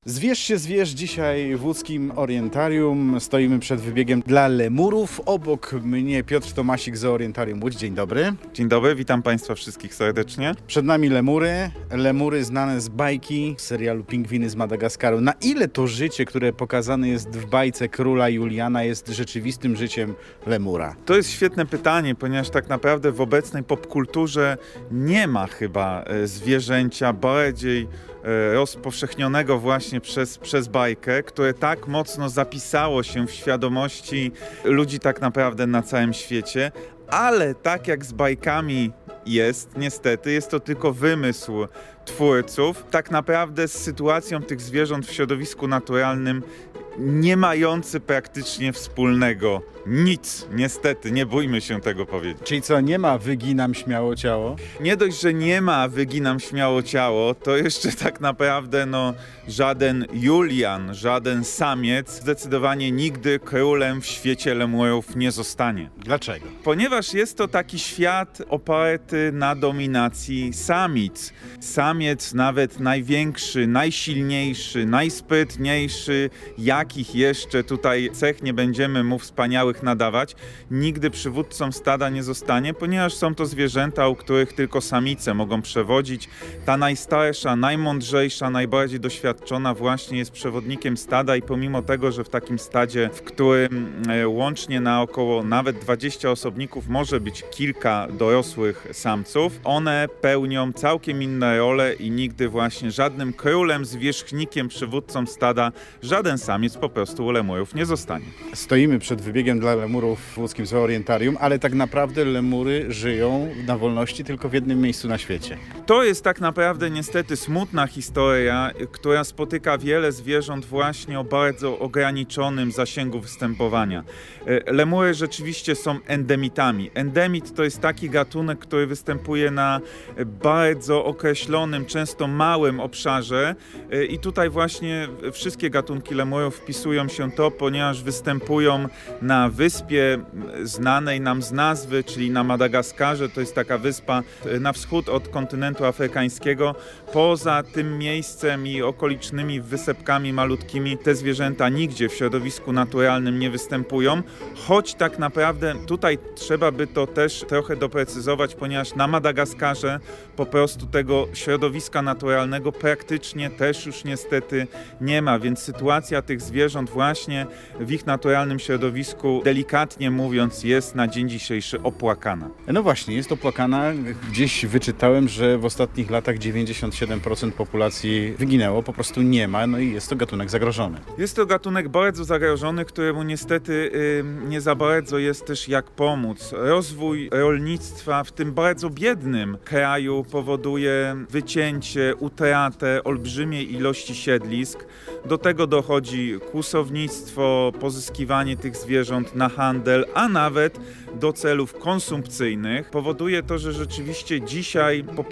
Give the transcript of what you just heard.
Zwierz się zwierz, dzisiaj w łódzkim Orientarium. Stoimy przed wybiegiem dla lemurów. Obok mnie Piotr Tomasik z Orientarium Łódź. Dzień dobry. Dzień dobry, witam Państwa wszystkich serdecznie. Przed nami lemury. Lemury znane z bajki, z serialu Pingwiny z Madagaskaru. Na ile to życie, które pokazane jest w bajce Króla Juliana, jest rzeczywistym życiem lemura? To jest świetne pytanie, ponieważ tak naprawdę w obecnej popkulturze nie ma chyba zwierzęcia bardziej rozpowszechnionego właśnie przez bajkę, które tak mocno zapisało się w świadomości ludzi tak naprawdę na całym świecie, ale tak jak z bajkami niestety, jest to tylko wymysł twórców. Tak naprawdę z sytuacją tych zwierząt w środowisku naturalnym nie mający praktycznie wspólnego nic. Niestety, nie bójmy się tego powiedzieć. Czyli co, nie ma wyginam śmiało ciało? Nie dość, że nie ma wyginam śmiało ciało, to jeszcze tak naprawdę żaden Julian, żaden samiec zdecydowanie nigdy królem w świecie lemurów nie zostanie. Dlaczego? Ponieważ jest to taki świat oparty na dominacji samic. Samiec nawet największy, najsilniejszy, najsprytniejszy, jakich jeszcze tutaj cech nie będziemy mu wspaniałych nadawać, nigdy przywódcą stada nie zostanie, ponieważ są to zwierzęta, u których tylko samice mogą przewodzić. Ta najstarsza, najmądrzejsza, najbardziej doświadczona właśnie jest przewodnikiem stada i pomimo tego, że w takim stadzie, w którym łącznie na około nawet 20 osobników może być kilka dorosłych samców, one pełnią całkiem inne role i nigdy właśnie żadnym królem, zwierzchnikiem, przywódcą stada żaden samiec po prostu u lemurów nie zostanie. Stoimy przed wybiegiem dla lemurów w łódzkim Zoorientarium, ale tak naprawdę lemury żyją na wolności tylko w jednym miejscu na świecie. To jest tak naprawdę niestety smutna historia, która spotyka wiele zwierząt właśnie o bardzo ograniczonym zasięgu występowania. Lemury rzeczywiście są endemitami. Endemit to jest taki gatunek, który występuje na bardzo określonym, często małym obszarze i tutaj właśnie wszystkie gatunki lemurów wpisują się to, ponieważ występują na wyspie znanej nam z nazwy, czyli na Madagaskarze. To jest taka wyspa na wschód od kontynentu afrykańskiego. Poza tym miejscem i okolicznymi wysepkami malutkimi te zwierzęta nigdzie w środowisku naturalnym nie występują, choć tak naprawdę tutaj trzeba by to też trochę doprecyzować, ponieważ na Madagaskarze po prostu tego środowiska naturalnego praktycznie też już niestety nie ma, więc sytuacja tych zwierząt właśnie w ich naturalnym środowisku, delikatnie mówiąc, jest na dzień dzisiejszy opłakana. No właśnie, jest opłakana. Gdzieś wyczytałem, że w ostatnich latach 97% populacji wyginęło, po prostu nie ma, no i jest to gatunek zagrożony. Jest to gatunek bardzo zagrożony, któremu niestety nie za bardzo jest też jak pomóc. Rozwój rolnictwa w tym bardzo biednym kraju powoduje wycięcie, utratę olbrzymiej ilości siedlisk. Do tego dochodzi kłusownictwo, pozyskiwanie tych zwierząt na handel, a nawet do celów konsumpcyjnych. Powoduje to, że rzeczywiście dzisiaj